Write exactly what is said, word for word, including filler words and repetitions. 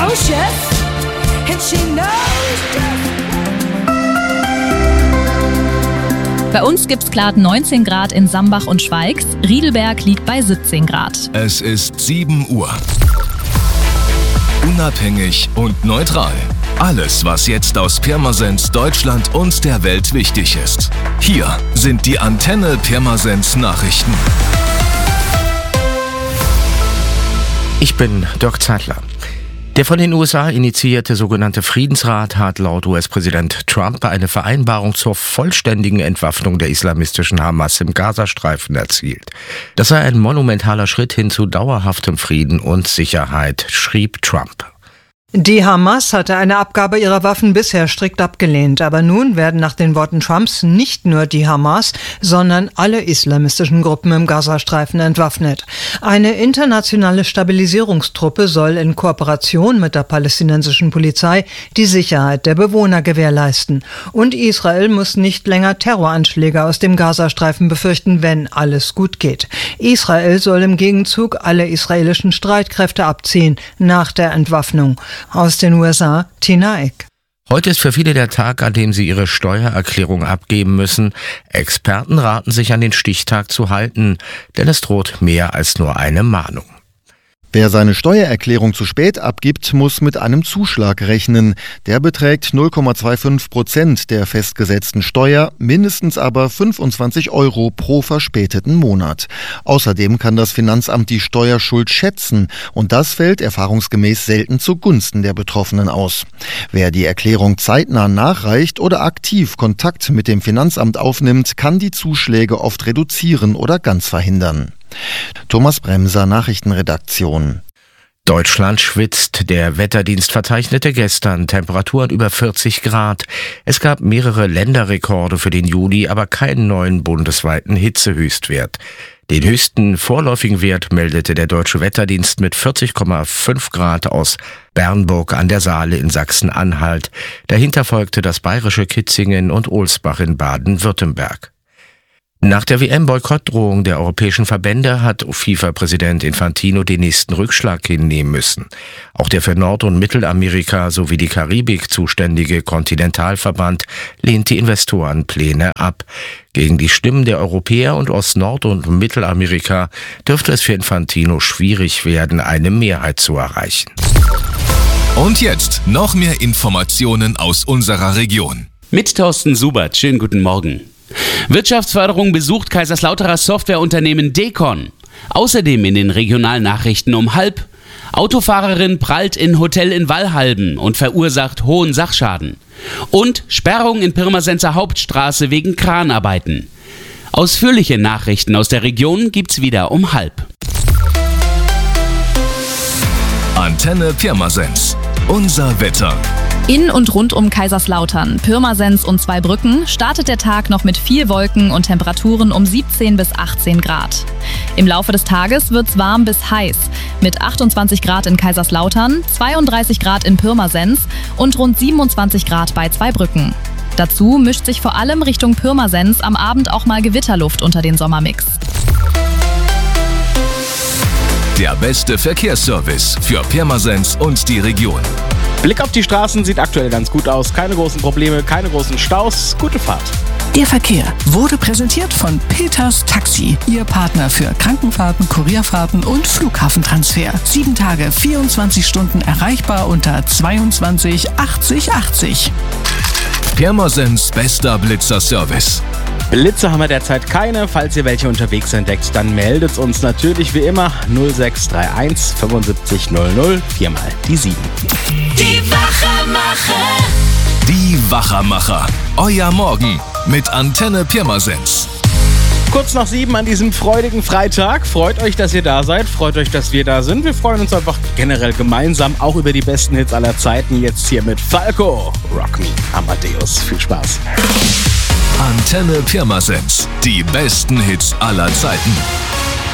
precocious, and she knows just. Bei uns gibt's glatt neunzehn Grad in Sambach und Schweigs. Riedelberg liegt bei siebzehn Grad. Es ist sieben Uhr. Unabhängig und neutral. Alles, was jetzt aus Pirmasens, Deutschland und der Welt wichtig ist. Hier sind die Antenne Pirmasens Nachrichten. Ich bin Dirk Zeitler. Der von den U S A initiierte sogenannte Friedensrat hat laut U S-Präsident Trump eine Vereinbarung zur vollständigen Entwaffnung der islamistischen Hamas im Gazastreifen erzielt. Das sei ein monumentaler Schritt hin zu dauerhaftem Frieden und Sicherheit, schrieb Trump. Die Hamas hatte eine Abgabe ihrer Waffen bisher strikt abgelehnt, aber nun werden nach den Worten Trumps nicht nur die Hamas, sondern alle islamistischen Gruppen im Gazastreifen entwaffnet. Eine internationale Stabilisierungstruppe soll in Kooperation mit der palästinensischen Polizei die Sicherheit der Bewohner gewährleisten. Und Israel muss nicht länger Terroranschläge aus dem Gazastreifen befürchten, wenn alles gut geht. Israel soll im Gegenzug alle israelischen Streitkräfte abziehen nach der Entwaffnung. Aus den U S A, Tina Eck. Heute ist für viele der Tag, an dem sie ihre Steuererklärung abgeben müssen. Experten raten sich an den Stichtag zu halten, denn es droht mehr als nur eine Mahnung. Wer seine Steuererklärung zu spät abgibt, muss mit einem Zuschlag rechnen. Der beträgt null Komma fünfundzwanzig Prozent der festgesetzten Steuer, mindestens aber fünfundzwanzig Euro pro verspäteten Monat. Außerdem kann das Finanzamt die Steuerschuld schätzen und das fällt erfahrungsgemäß selten zugunsten der Betroffenen aus. Wer die Erklärung zeitnah nachreicht oder aktiv Kontakt mit dem Finanzamt aufnimmt, kann die Zuschläge oft reduzieren oder ganz verhindern. Thomas Bremser, Nachrichtenredaktion. Deutschland schwitzt. Der Wetterdienst verzeichnete gestern Temperaturen über vierzig Grad. Es gab mehrere Länderrekorde für den Juli, aber keinen neuen bundesweiten Hitzehöchstwert. Den höchsten vorläufigen Wert meldete der Deutsche Wetterdienst mit vierzig Komma fünf Grad aus Bernburg an der Saale in Sachsen-Anhalt. Dahinter folgte das bayerische Kitzingen und Ohlsbach in Baden-Württemberg. Nach der W M-Boykottdrohung der europäischen Verbände hat FIFA-Präsident Infantino den nächsten Rückschlag hinnehmen müssen. Auch der für Nord- und Mittelamerika sowie die Karibik zuständige Kontinentalverband lehnt die Investorenpläne ab. Gegen die Stimmen der Europäer und aus Nord- und Mittelamerika dürfte es für Infantino schwierig werden, eine Mehrheit zu erreichen. Und jetzt noch mehr Informationen aus unserer Region. Mit Thorsten Subert, schönen guten Morgen. Wirtschaftsförderung besucht Kaiserslauterer Softwareunternehmen Decon. Außerdem in den Regionalnachrichten um halb. Autofahrerin prallt in Hotel in Wallhalben und verursacht hohen Sachschaden. Und Sperrung in Pirmasenser Hauptstraße wegen Kranarbeiten. Ausführliche Nachrichten aus der Region gibt's wieder um halb. Antenne Pirmasens. Unser Wetter. In und rund um Kaiserslautern, Pirmasens und Zweibrücken startet der Tag noch mit viel Wolken und Temperaturen um siebzehn bis achtzehn Grad. Im Laufe des Tages wird's warm bis heiß, mit achtundzwanzig Grad in Kaiserslautern, zweiunddreißig Grad in Pirmasens und rund siebenundzwanzig Grad bei Zweibrücken. Dazu mischt sich vor allem Richtung Pirmasens am Abend auch mal Gewitterluft unter den Sommermix. Der beste Verkehrsservice für Pirmasens und die Region. Blick auf die Straßen sieht aktuell ganz gut aus. Keine großen Probleme, keine großen Staus. Gute Fahrt. Der Verkehr wurde präsentiert von Peters Taxi, Ihr Partner für Krankenfahrten, Kurierfahrten und Flughafentransfer. Sieben Tage, vierundzwanzig Stunden erreichbar unter zweiundzwanzig achtzig achtzig. Pirmasens bester Blitzer-Service. Blitze haben wir derzeit keine. Falls ihr welche unterwegs entdeckt, dann meldet uns natürlich wie immer null sechs drei eins fünfundsiebzig null null, viermal die sieben. Die Wachermacher. Die Wachermacher. Euer Morgen mit Antenne Pirmasens. Kurz nach sieben an diesem freudigen Freitag. Freut euch, dass ihr da seid. Freut euch, dass wir da sind. Wir freuen uns einfach generell gemeinsam auch über die besten Hits aller Zeiten. Jetzt hier mit Falco. Rock Me, Amadeus. Viel Spaß. Antenne Pirmasens. Die besten Hits aller Zeiten.